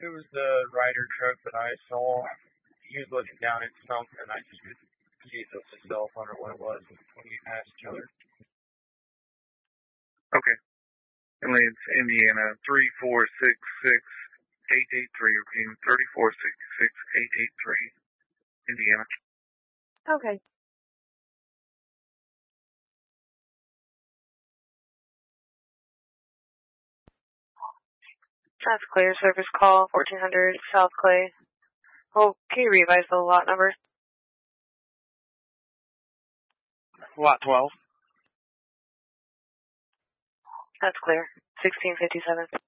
it was the Ryder truck that I saw. He was looking down at something, and I just could see it was his cell phone or what it was when you passed each other. Okay. It's Indiana 3466883. Repeating 3466883. Indiana. Okay. That's clear. Service call 1400 South Clay. Oh, can you revise the lot number? Lot 12. That's clear. 1657.